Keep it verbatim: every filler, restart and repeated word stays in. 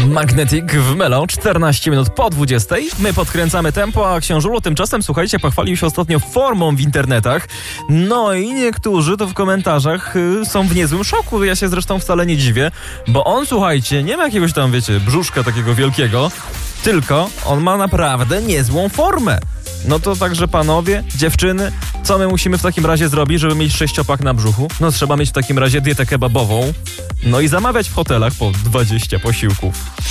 Magnetic w Melo, czternaście minut po dwudziestej. My podkręcamy tempo, a Książulo tymczasem, słuchajcie, pochwalił się ostatnio formą w internetach. No i niektórzy to w komentarzach y, są w niezłym szoku. Ja się zresztą wcale nie dziwię, bo on, słuchajcie, nie ma jakiegoś tam, wiecie, brzuszka takiego wielkiego, tylko on ma naprawdę niezłą formę. No to także panowie, dziewczyny, co my musimy w takim razie zrobić, żeby mieć sześciopak na brzuchu? No trzeba mieć w takim razie dietę kebabową, no i zamawiać w hotelach po dwadzieścia posiłków.